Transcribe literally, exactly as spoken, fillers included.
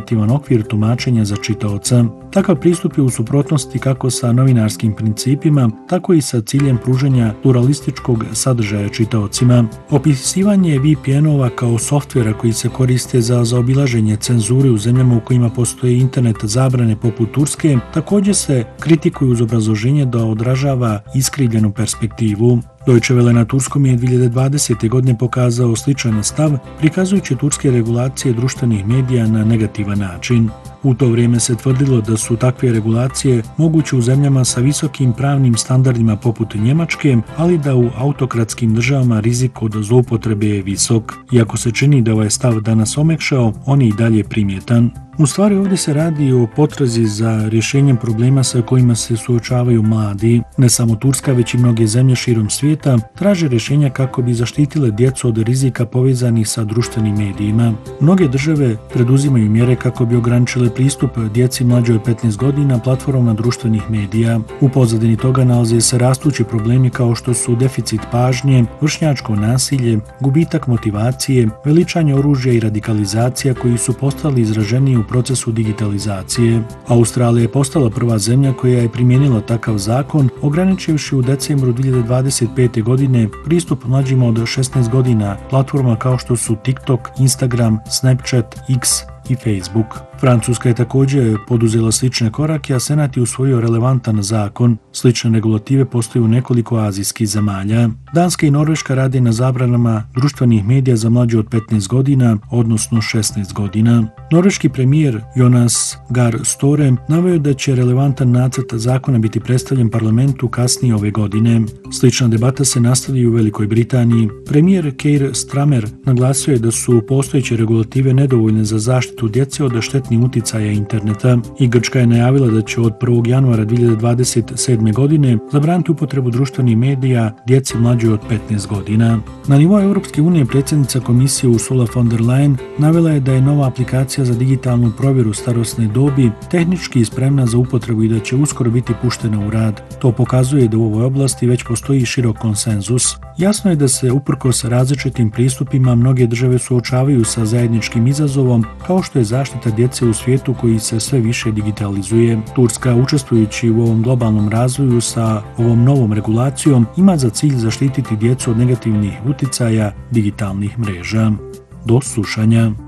normativan okvir tumačenja za čitaoca. Takav pristup je u suprotnosti kako sa novinarskim principima, tako i sa ciljem pružanja pluralističkog sadržaja čitaocima. Opisivanje V P N-ova kao softvera koji se koriste za zaobilaženje cenzure u zemljama u kojima postoje internet zabrane poput Turske također se kritikuju uz obrazloženje da odražava iskrivljenu perspektivu. Deutsche Welle na turskom je dvije hiljade dvadesete. godine pokazao sličan stav, prikazujući turske regulacije društvenih medija na negativan način. U to vrijeme se tvrdilo da su takve regulacije moguće u zemljama sa visokim pravnim standardima poput Njemačke, ali da u autokratskim državama rizik od zloupotrebe je visok. Iako se čini da ovaj stav danas omekšao, on je i dalje primjetan. U stvari ovdje se radi o potrazi za rješenjem problema sa kojima se suočavaju mladi. Ne samo Turska, već i mnoge zemlje širom svijeta traže rješenja kako bi zaštitile djecu od rizika povezanih sa društvenim medijima. Mnoge države preduzimaju mjere kako bi ograničile pristup djeci mlađoj od petnaest godina platformama društvenih medija. U pozadini toga nalaze se rastući problemi kao što su deficit pažnje, vršnjačko nasilje, gubitak motivacije, veličanje oružja i radikalizacija koji su postali izraženiji u procesu digitalizacije. Australija je postala prva zemlja koja je primijenila takav zakon, ograničivši u decembru dvije hiljade dvadeset pete. godine pristup mlađima od šesnaest godina platforma kao što su TikTok, Instagram, Snapchat, X i Facebook. Francuska je također poduzela slične korake, a Senat je usvojio relevantan zakon. Slične regulative postoje u nekoliko azijskih zemalja. Danska i Norveška rade na zabranama društvenih medija za mlađe od petnaest godina, odnosno šesnaest godina. Norveški premijer Jonas Gahr Støre naveo je da će relevantan nacrt zakona biti predstavljen parlamentu kasnije ove godine. Slična debata se nastavlja u Velikoj Britaniji. Premijer Keir Starmer naglasio je da su postojeće regulative nedovoljne za zaštitu djece od štetnih uticaja interneta i Grčka je najavila da će od prvog januara dvije hiljade dvadeset sedme. godine zabraniti upotrebu društvenih medija djeci mlađoj od petnaest godina. Na nivou Europske unije predsjednica komisije Ursula von der Leyen navela je da je nova aplikacija za digitalnu provjeru starosne dobi tehnički spremna za upotrebu i da će uskoro biti puštena u rad. To pokazuje da u ovoj oblasti već postoji širok konsenzus. Jasno je da se uprkos različitim pristupima mnoge države suočavaju sa zajedničkim izazovom kao što je zaštita djece u svijetu koji se sve više digitalizuje. Turska, učestvujući u ovom globalnom razvoju sa ovom novom regulacijom, ima za cilj zaštititi djecu od negativnih uticaja digitalnih mreža. Do slušanja.